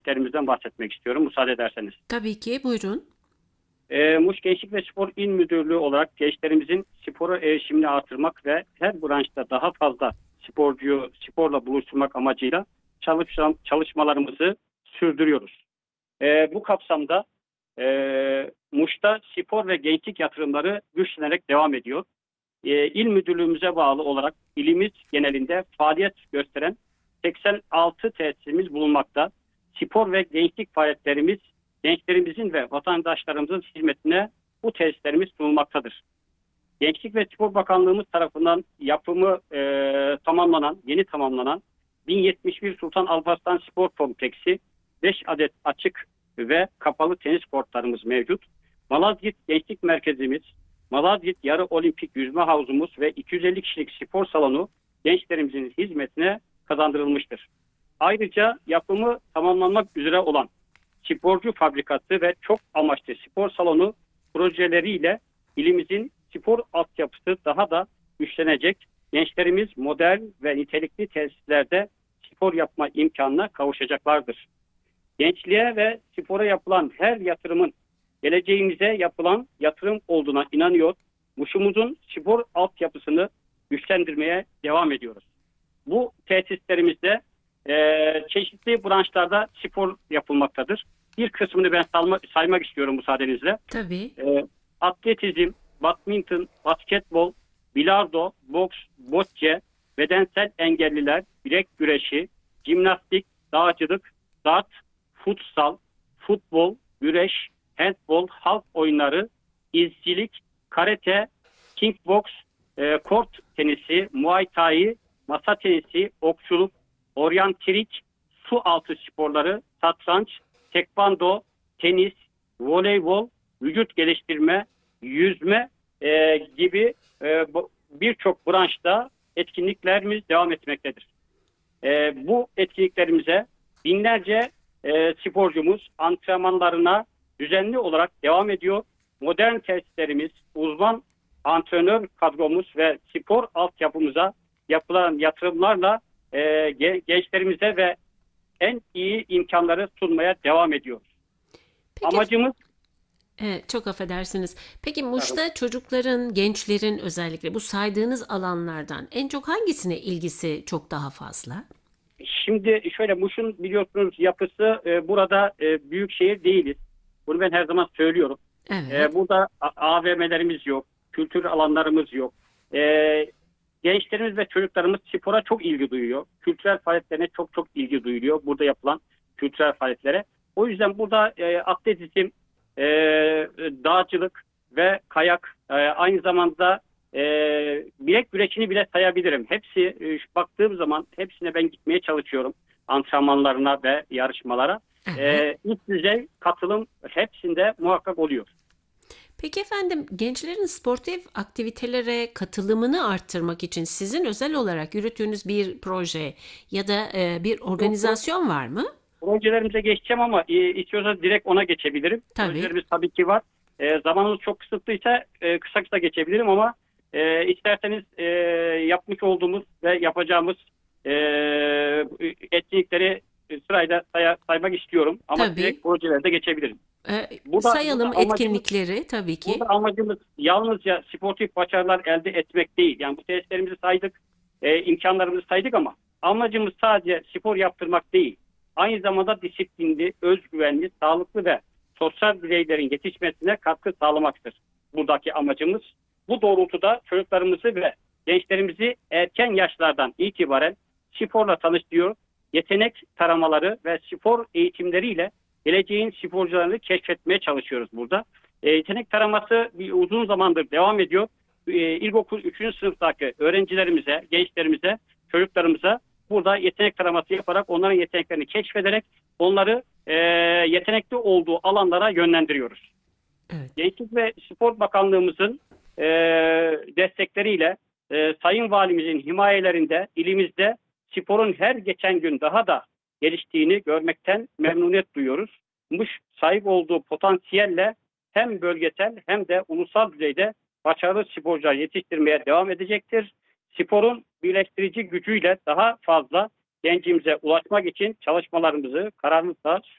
terimizden bahsetmek istiyorum müsaade ederseniz. Tabii ki, buyurun. Muş Gençlik ve Spor İl Müdürlüğü olarak gençlerimizin spora erişimini artırmak ve her branşta daha fazla sporcuyu sporla buluşturmak amacıyla çalışmalarımızı sürdürüyoruz. Bu kapsamda Muş'ta spor ve gençlik yatırımları güçlenerek devam ediyor. İl müdürlüğümüze bağlı olarak ilimiz genelinde faaliyet gösteren 86 tesisimiz bulunmakta. Spor ve gençlik faaliyetlerimiz gençlerimizin ve vatandaşlarımızın hizmetine bu tesislerimiz sunulmaktadır. Gençlik ve Spor Bakanlığımız tarafından yapımı yeni tamamlanan 1071 Sultan Alparslan Spor Kompleksi, 5 adet açık ve kapalı tenis kortlarımız mevcut. Malazgirt Gençlik Merkezimiz, Malazgirt Yarı Olimpik Yüzme Havuzumuz ve 250 kişilik spor salonu gençlerimizin hizmetine kazandırılmıştır. Ayrıca yapımı tamamlanmak üzere olan sporcu fabrikası ve çok amaçlı spor salonu projeleriyle ilimizin spor altyapısı daha da güçlenecek. Gençlerimiz modern ve nitelikli tesislerde spor yapma imkanına kavuşacaklardır. Gençliğe ve spora yapılan her yatırımın geleceğimize yapılan yatırım olduğuna inanıyor. Muş'umuzun spor altyapısını güçlendirmeye devam ediyoruz. Bu tesislerimizde çeşitli branşlarda spor yapılmaktadır. Bir kısmını ben saymak istiyorum müsaadenizle. Tabii. Atletizm, badminton, basketbol, bilardo, boks, bocce, bedensel engelliler, bilek güreşi, jimnastik, dağcılık, dart, futsal, futbol, güreş, handbol, halk oyunları, izcilik, karate, kickbox, kort tenisi, muay thai, masa tenisi, okçuluk, oryantirik, su altı sporları, satranç, tekvando, tenis, voleybol, vücut geliştirme, yüzme gibi birçok branşta etkinliklerimiz devam etmektedir. Bu etkinliklerimize binlerce sporcumuz antrenmanlarına düzenli olarak devam ediyor. Modern tesislerimiz, uzman antrenör kadromuz ve spor altyapımıza yapılan yatırımlarla gençlerimize ve en iyi imkanları sunmaya devam ediyoruz. Peki, Amacımız çok affedersiniz. Peki Muş'ta çocukların, gençlerin özellikle bu saydığınız alanlardan en çok hangisine ilgisi çok daha fazla? şimdi şöyle Muş'un biliyorsunuz yapısı burada büyük şehir değiliz. Bunu ben her zaman söylüyorum. Evet. Burada AVM'lerimiz yok, kültür alanlarımız yok. Gençlerimiz ve çocuklarımız spora çok ilgi duyuyor. Kültürel faaliyetlerine çok çok ilgi duyuluyor. Burada yapılan kültürel faaliyetlere. O yüzden burada atletizm, e, dağcılık ve kayak, aynı zamanda e, bilek güreşini bile sayabilirim. Hepsi baktığım zaman hepsine ben gitmeye çalışıyorum. Antrenmanlarına ve yarışmalara. Evet. Üst düzey katılım hepsinde muhakkak oluyor. Peki efendim, gençlerin sportif aktivitelere katılımını arttırmak için sizin özel olarak yürüttüğünüz bir proje ya da bir organizasyon var mı? Projelerimize geçeceğim ama istiyorsanız direkt ona geçebilirim. Tabii. Projelerimiz tabii ki var. Zamanımız çok kısıtlıysa kısa kısa geçebilirim ama isterseniz yapmış olduğumuz ve yapacağımız e, etkinlikleri sırayla saymak istiyorum. Ama Tabii. direkt projelerde geçebilirim. Burada Sayalım amacımız etkinlikleri tabii ki. Burada amacımız yalnızca sportif başarılar elde etmek değil. Yani bu tesislerimizi saydık, imkanlarımızı saydık ama amacımız sadece spor yaptırmak değil. Aynı zamanda disiplinli, özgüvenli, sağlıklı ve sosyal bireylerin yetişmesine katkı sağlamaktır. Buradaki amacımız bu doğrultuda çocuklarımızı ve gençlerimizi erken yaşlardan itibaren sporla tanıştırıyor. Yetenek taramaları ve spor eğitimleriyle geleceğin sporcularını keşfetmeye çalışıyoruz burada. Yetenek taraması uzun zamandır devam ediyor. İlkokul 3. sınıftaki öğrencilerimize, gençlerimize, çocuklarımıza burada yetenek taraması yaparak onların yeteneklerini keşfederek onları yetenekli olduğu alanlara yönlendiriyoruz. Evet. Gençlik ve Spor Bakanlığımızın e, destekleriyle Sayın Valimizin himayelerinde ilimizde sporun her geçen gün daha da geliştiğini görmekten memnuniyet duyuyoruz. Muş sahip olduğu potansiyelle hem bölgesel hem de ulusal düzeyde başarılı sporcular yetiştirmeye devam edecektir. Sporun birleştirici gücüyle daha fazla gencimize ulaşmak için çalışmalarımızı kararlılıkla